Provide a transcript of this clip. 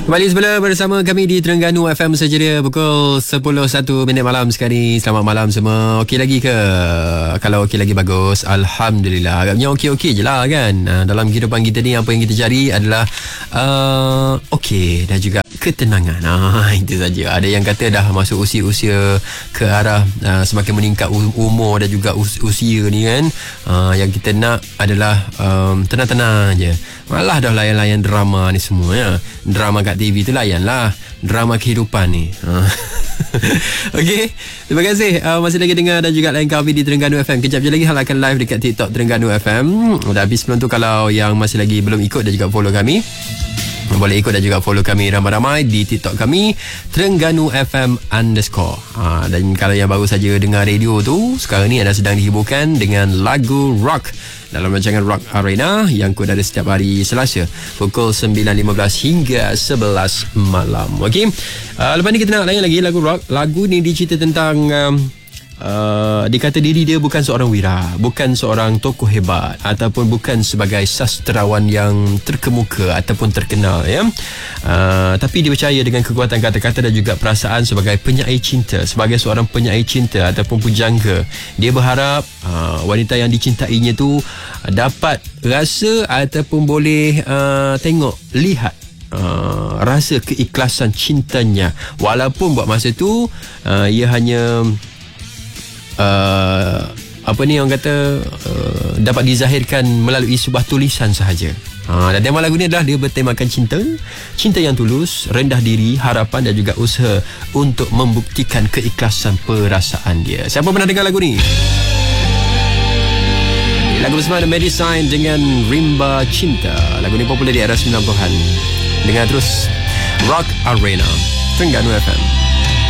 Kembali semula bersama kami di Terengganu FM Sejeria pukul 10.01 malam sekali. Selamat malam semua. Okey lagi ke? Kalau okey lagi bagus, Alhamdulillah. Agaknya okey-okey je lah kan. Dalam kehidupan kita ni apa yang kita cari adalah okey dan juga ketenangan. Itu saja. Ada yang kata dah masuk usia-usia ke arah semakin meningkat umur dan juga usia ni kan. Yang kita nak adalah tenang-tenang je. Malah dah layan-layan drama ni semua ya. Drama kat TV tu layanlah. Drama kehidupan ni. Okey. Terima kasih masih lagi dengar dan juga layan kami di Terengganu FM. Kejap je lagi hal akan live dekat TikTok Terengganu FM. Dan habis sebelum tu kalau yang masih lagi belum ikut dan juga follow kami, boleh ikut dan juga follow kami ramai-ramai di TikTok kami Terengganu FM _ dan kalau yang baru saja dengar radio tu, sekarang ni anda sedang dihiburkan dengan lagu rock dalam rancangan Rock Arena yang ada setiap hari Selasa pukul 9.15 hingga 11 malam. Okey. Lepas ni kita nak layan lagi lagu rock. Lagu ni dicerita tentang dia kata diri dia bukan seorang wira, bukan seorang tokoh hebat ataupun bukan sebagai sastrawan yang terkemuka ataupun terkenal ya. Tapi dia percaya dengan kekuatan kata-kata dan juga perasaan sebagai penyair cinta, sebagai seorang penyair cinta ataupun pujangga. Dia berharap wanita yang dicintainya tu dapat rasa ataupun boleh lihat rasa keikhlasan cintanya, walaupun buat masa tu ia hanya orang kata dapat dizahirkan melalui sebuah tulisan sahaja. Dan tema lagu ni adalah dia bertemakan cinta yang tulus, rendah diri, harapan dan juga usaha untuk membuktikan keikhlasan perasaan dia. Siapa pernah dengar lagu ni? Lagu bersama The Medicine dengan Rimba Cinta. Lagu ni popular di era 90-an. Dengar terus Rock Arena Terengganu FM.